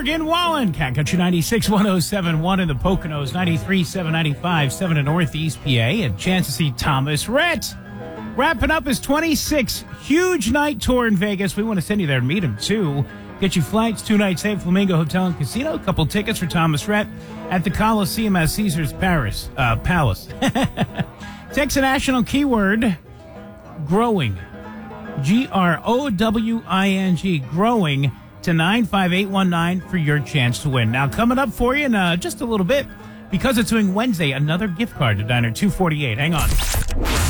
Morgan Wallen, Cat Country 96, 107.1 in the Poconos, 93.7, 95.7 in Northeast PA, and chance to see Thomas Rhett. Wrapping up his 26th huge night tour in Vegas. We want to send you there and meet him, too. Get you flights, 2 nights stay at Flamingo Hotel and Casino, a couple tickets for Thomas Rhett at the Coliseum at Caesars Palace. Text a national keyword, growing, Growing, growing, to 95819 for your chance to win. Now, coming up for you in just a little bit, because it's doing Wednesday, another gift card to Diner 248. Hang on.